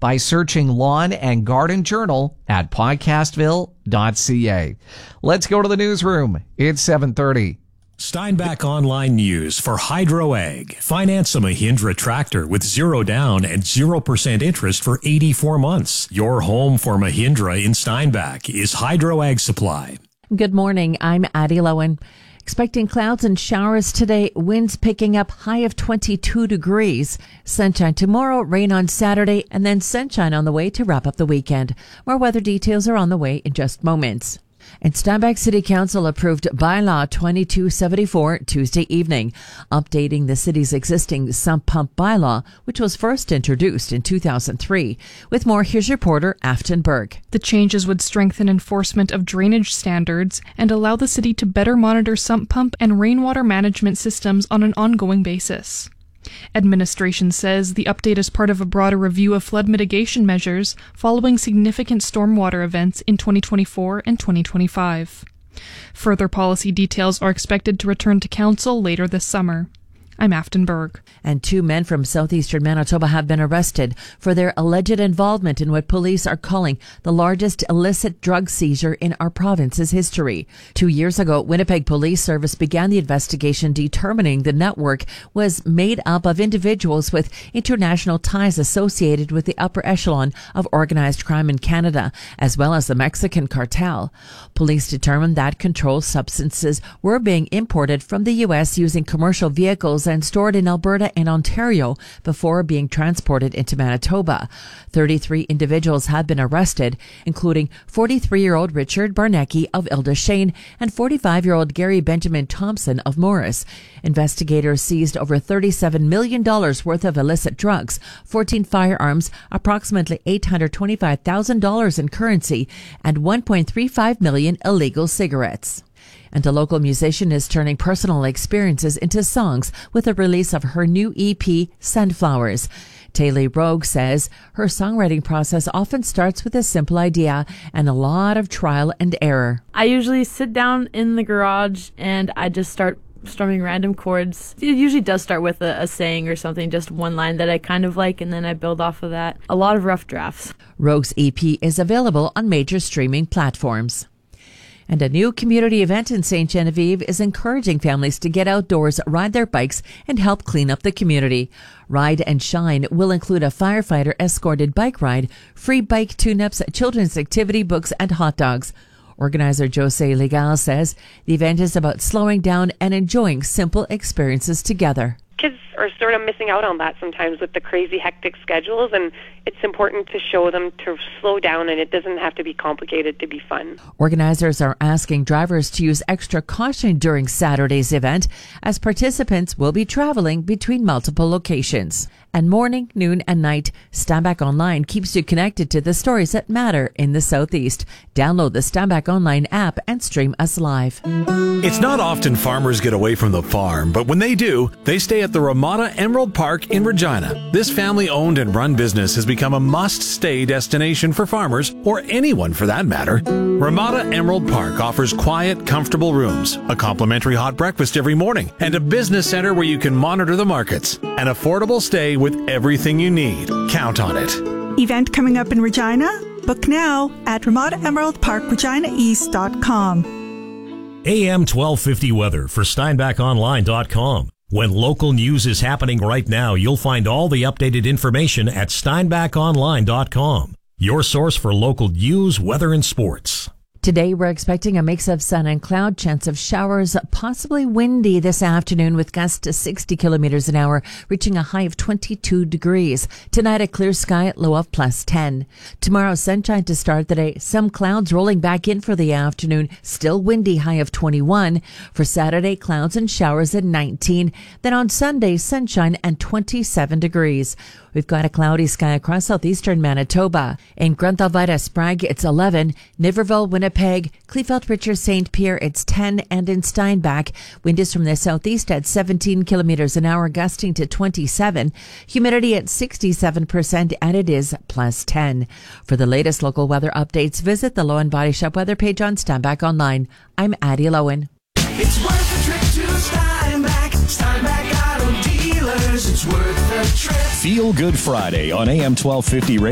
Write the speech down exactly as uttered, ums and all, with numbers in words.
by searching Lawn and Garden Journal at podcastville dot c a. Let's go to the newsroom. It's seven thirty. Steinbach Online News for Hydro Ag. Finance a Mahindra tractor with zero down and zero percent interest for eighty-four months. Your home for Mahindra in Steinbach is Hydro Ag Supply. Good morning. I'm Addie Lowen. Expecting clouds and showers today, winds picking up, high of twenty-two degrees. Sunshine tomorrow, rain on Saturday, and then sunshine on the way to wrap up the weekend. More weather details are on the way in just moments. And Steinbach City Council approved Bylaw twenty-two seventy-four Tuesday evening, updating the city's existing sump pump bylaw, which was first introduced in two thousand three. With more, here's reporter Afton Berg. The changes would strengthen enforcement of drainage standards and allow the city to better monitor sump pump and rainwater management systems on an ongoing basis. Administration says the update is part of a broader review of flood mitigation measures following significant stormwater events in twenty twenty-four and twenty twenty-five. Further policy details are expected to return to council later this summer. I'm Afton Berg. And two men from southeastern Manitoba have been arrested for their alleged involvement in what police are calling the largest illicit drug seizure in our province's history. Two years ago, Winnipeg Police Service began the investigation, determining the network was made up of individuals with international ties associated with the upper echelon of organized crime in Canada, as well as the Mexican cartel. Police determined that controlled substances were being imported from the U S using commercial vehicles and stored in Alberta and Ontario before being transported into Manitoba. thirty-three individuals have been arrested, including forty-three-year-old Richard Barnecki of Ildashane and forty-five-year-old Gary Benjamin Thompson of Morris. Investigators seized over thirty-seven million dollars worth of illicit drugs, fourteen firearms, approximately eight hundred twenty-five thousand dollars in currency, and one point three five million dollars illegal cigarettes. And a local musician is turning personal experiences into songs with the release of her new E P, Sunflowers. Taylor Rogue says her songwriting process often starts with a simple idea and a lot of trial and error. I usually sit down in the garage and I just start strumming random chords. It usually does start with a, a saying or something, just one line that I kind of like, and then I build off of that. A lot of rough drafts. Rogue's E P is available on major streaming platforms. And a new community event in Saint Genevieve is encouraging families to get outdoors, ride their bikes, and help clean up the community. Ride and Shine will include a firefighter-escorted bike ride, free bike tune-ups, children's activity books, and hot dogs. Organizer Jose Legal says the event is about slowing down and enjoying simple experiences together. Kids are sort of missing out on that sometimes with the crazy, hectic schedules, and it's important to show them to slow down, and it doesn't have to be complicated to be fun. Organizers are asking drivers to use extra caution during Saturday's event, as participants will be traveling between multiple locations. And morning, noon, and night, Steinbach Online keeps you connected to the stories that matter in the Southeast. Download the Steinbach Online app and stream us live. It's not often farmers get away from the farm, but when they do, they stay at the Ramada Emerald Park in Regina. This family-owned and run business has become a must-stay destination for farmers, or anyone for that matter. Ramada Emerald Park offers quiet, comfortable rooms, a complimentary hot breakfast every morning, and a business center where you can monitor the markets. An affordable stay with everything you need. Count on it. Event coming up in Regina? Book now at ramada emerald park regina east dot com. A M twelve fifty weather for steinbach online dot com. When local news is happening right now, you'll find all the updated information at steinbach online dot com. Your source for local news, weather, and sports. Today, we're expecting a mix of sun and cloud, chance of showers, possibly windy this afternoon with gusts to sixty kilometers an hour, reaching a high of twenty-two degrees. Tonight, a clear sky, low of plus ten. Tomorrow, sunshine to start the day. Some clouds rolling back in for the afternoon. Still windy, high of twenty-one. For Saturday, clouds and showers at nineteen. Then on Sunday, sunshine and twenty-seven degrees. We've got a cloudy sky across southeastern Manitoba. In Grunthal-Vita Sprague, it's eleven. Niverville, Winnipeg, Kleefeld, Richard, Saint Pierre, it's ten. And in Steinbach, wind is from the southeast at seventeen kilometers an hour, gusting to twenty-seven. Humidity at sixty-seven percent, and it is plus ten. For the latest local weather updates, visit the Lowen Body Shop weather page on Steinbach Online. I'm Addie Lowen. It's worth a trip to Steinbach. Steinbach Auto Dealers. It's worth a trip. Feel Good Friday on A M twelve fifty Radio.